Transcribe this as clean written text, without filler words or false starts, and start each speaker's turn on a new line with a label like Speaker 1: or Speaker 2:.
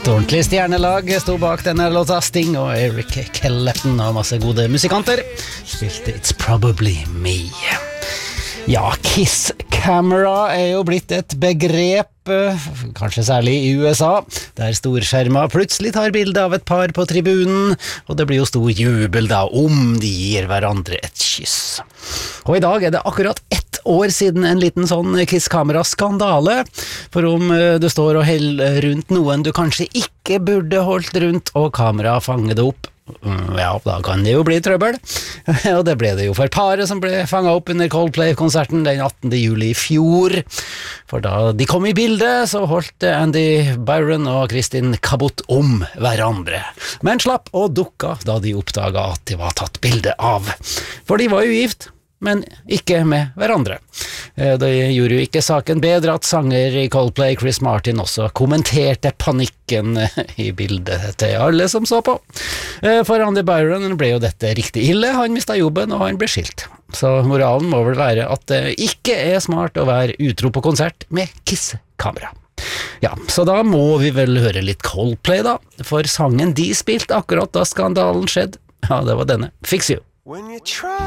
Speaker 1: Et ordentlig stjernelag stod bak denne låta. Sting og Eric Clapton og masse gode musikanter spilte It's Probably Me. Ja, Kiss Camera jo blitt et begrep, kanskje særlig i USA, der storskjerma plutselig tar bilde av et par på tribunen, og det blir jo stor jubel da om de gir hverandre et kyss. Og i dag det akkurat 1 år siden en liten sånn Kiss Camera-skandale, for om du står og holder rundt noen du kanskje ikke burde holdt rundt, og kamera fanger det opp, ja, da kan det jo bli trøbbel. Og det ble det jo for paret som ble fanget opp under Coldplay-konserten den 18. juli i fjor. For da de kom i bildet, så holdt Andy Byron og Kristin Cabot om hverandre. Men slapp og dukka da de oppdaga at de var tatt bilde av. For de var jo gift, men ikke med hverandre. Det gjorde jo ikke saken bedre at sanger i Coldplay, Chris Martin, også kommenterte panikken i bildet til alle som så på. For Andy Byron ble jo dette riktig ille, han mistet jobben og han ble skilt. Så moralen må vel være at det ikke smart å være utro på konsert med Kiss-kamera. Ja, så da må vi vel høre litt Coldplay da, for sangen de spilte akkurat da skandalen skjedde, ja, det var denne, Fix You.